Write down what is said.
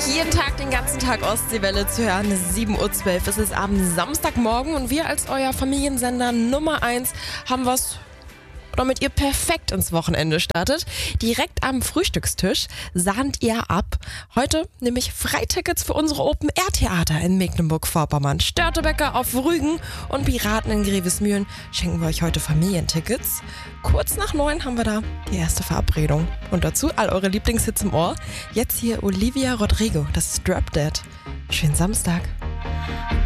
jeden Tag, den ganzen Tag Ostseewelle zu hören. 7:12 Uhr. Es ist am Samstagmorgen und wir als euer Familiensender Nummer 1 haben was, damit ihr perfekt ins Wochenende startet. Direkt am Frühstückstisch sahnt ihr ab. Heute nämlich Freitickets für unsere Open-Air-Theater in Mecklenburg-Vorpommern. Störtebeker auf Rügen und Piraten in Grevesmühlen schenken wir euch heute Familientickets. Kurz nach 9 haben wir da die erste Verabredung. Und dazu all eure Lieblingshits im Ohr. Jetzt hier Olivia Rodrigo, das ist Drop Dead. Schönen Samstag.